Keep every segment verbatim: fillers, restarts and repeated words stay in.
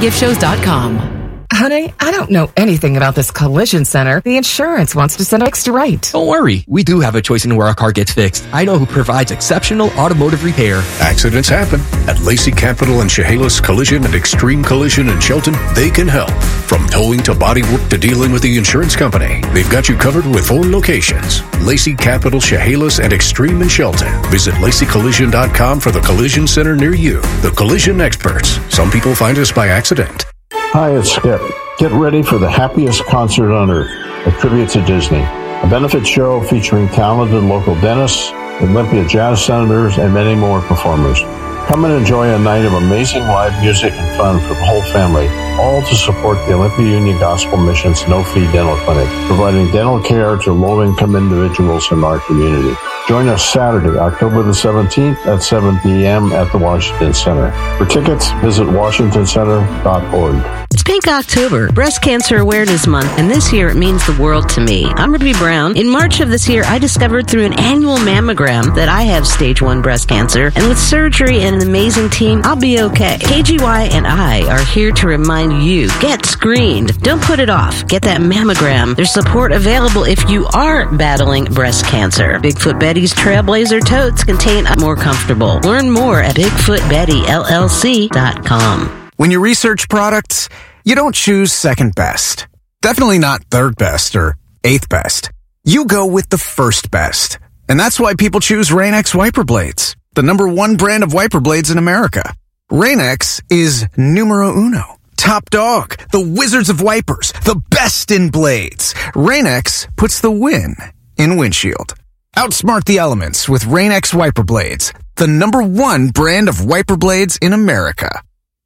gift shows dot com. Honey, I don't know anything about this collision center. The insurance wants to send us to right. Don't worry. We do have a choice in where our car gets fixed. I know who provides exceptional automotive repair. Accidents happen. At Lacey Capital and Chehalis Collision and Extreme Collision in Shelton, they can help. From towing to bodywork to dealing with the insurance company, they've got you covered with four locations. Lacey Capital, Chehalis, and Extreme in Shelton. Visit Lacey Collision dot com for the collision center near you. The collision experts. Some people find us by accident. Hi, it's Skip. Get ready for the happiest concert on earth, a tribute to Disney. A benefit show featuring talented local dentists, Olympia Jazz Senators, and many more performers. Come and enjoy a night of amazing live music and fun for the whole family, all to support the Olympia Union Gospel Mission's no-fee dental clinic, providing dental care to low-income individuals in our community. Join us Saturday, October the seventeenth at seven p.m. at the Washington Center. For tickets, visit washington center dot org. It's Pink October, Breast Cancer Awareness Month, and this year it means the world to me. I'm Ruby Brown. In March of this year, I discovered through an annual mammogram that I have stage one breast cancer, and with surgery and an amazing team, I'll be okay. K G Y and I are here to remind you, get screened. Don't put it off. Get that mammogram. There's support available if you are battling breast cancer. Bigfoot Betty's Trailblazer totes contain more comfortable. Learn more at bigfoot betty l l c dot com. When you research products, you don't choose second best. Definitely not third best or eighth best. You go with the first best. And that's why people choose Rain-X wiper blades, the number one brand of wiper blades in America. Rain-X is numero uno. Top dog, the wizards of wipers, the best in blades. Rain-X puts the win in windshield. Outsmart the elements with Rain-X wiper blades, the number one brand of wiper blades in America.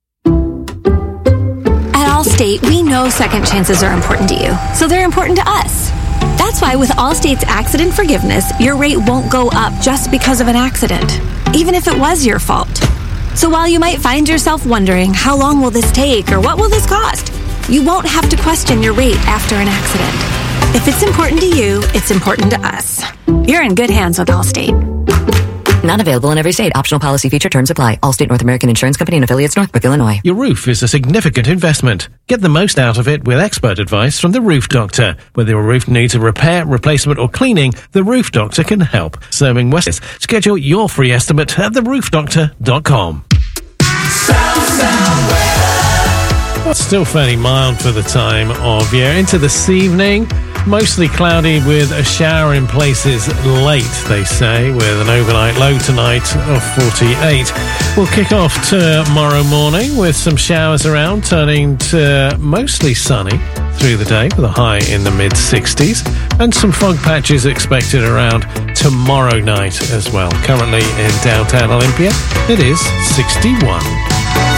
At Allstate, we know second chances are important to you, so they're important to us. That's why with Allstate's accident forgiveness, your rate won't go up just because of an accident, even if it was your fault. So while you might find yourself wondering, how long will this take or what will this cost? You won't have to question your rate after an accident. If it's important to you, it's important to us. You're in good hands with Allstate. Not available in every state. Optional policy feature terms apply. Allstate North American Insurance Company and affiliates, Northbrook, Illinois. Your roof is a significant investment. Get the most out of it with expert advice from the Roof Doctor. Whether your roof needs a repair, replacement or cleaning, the Roof Doctor can help. Serving West. Schedule your free estimate at the roof doctor dot com. Sound, sound weather. It's still fairly mild for the time of year. Into this evening, mostly cloudy with a shower in places late, they say, with an overnight low tonight of forty-eight. We'll kick off tomorrow morning with some showers around, turning to mostly sunny through the day with a high in the mid-sixties, and some fog patches expected around tomorrow night as well. Currently in downtown Olympia, it is sixty-one.